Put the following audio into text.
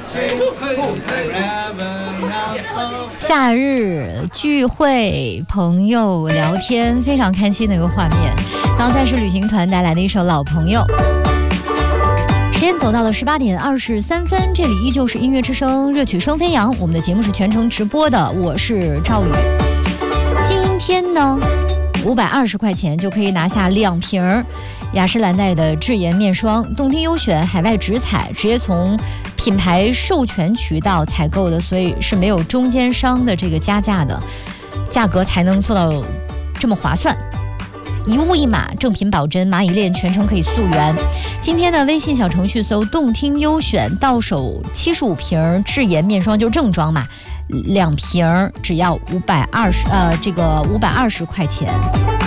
夏日聚会，朋友聊天，非常开心的一个画面。刚才是旅行团带来的一首《老朋友》。时间走到了18点23分，这里依旧是音乐之声，热曲声飞扬。我们的节目是全程直播的，我是赵宇。今天呢，520块钱就可以拿下2瓶雅诗兰黛的智颜面霜，动听优选，海外直采，直接从品牌授权渠道采购的，所以是没有中间商的这个加价的，价格才能做到这么划算。一物一码，正品保真，蚂蚁链全程可以溯源。今天的微信小程序搜动听优选，到手75瓶智颜面霜，就是正装嘛，2瓶只要520块钱。